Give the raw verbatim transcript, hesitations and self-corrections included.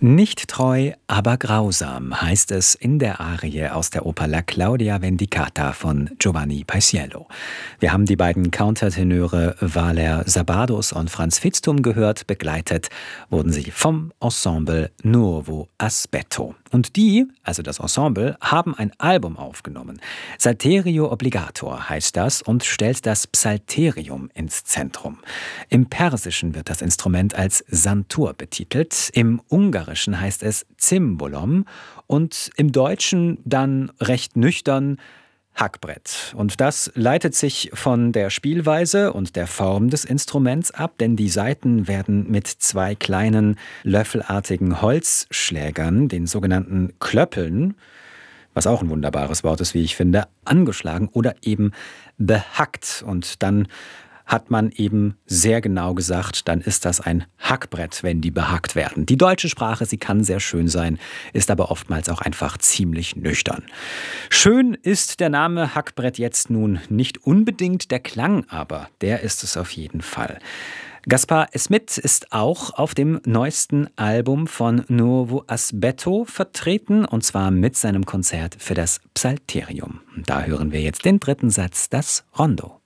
Nicht treu, aber grausam heißt es in der Arie aus der Oper La Claudia Vendicata von Giovanni Paisiello. Wir haben die beiden Countertenöre Valer Sabados und Franz Vitzthum gehört. Begleitet wurden sie vom Ensemble Nuovo Aspetto. Und die, also das Ensemble, haben ein Album aufgenommen. Salterio Obligator heißt das und stellt das Psalterium ins Zentrum. Im Persischen wird das Instrument als Santur betitelt, im Ungarischen heißt es Cimbolom und im Deutschen dann recht nüchtern Hackbrett. Und das leitet sich von der Spielweise und der Form des Instruments ab, denn die Saiten werden mit zwei kleinen löffelartigen Holzschlägern, den sogenannten Klöppeln, was auch ein wunderbares Wort ist, wie ich finde, angeschlagen oder eben behackt. Und dann hat man eben sehr genau gesagt, dann ist das ein Hackbrett, wenn die behackt werden. Die deutsche Sprache, sie kann sehr schön sein, ist aber oftmals auch einfach ziemlich nüchtern. Schön ist der Name Hackbrett jetzt nun nicht unbedingt, der Klang aber, der ist es auf jeden Fall. Gaspar Smith ist auch auf dem neuesten Album von Nuovo Aspetto vertreten, und zwar mit seinem Konzert für das Psalterium. Da hören wir jetzt den dritten Satz, das Rondo.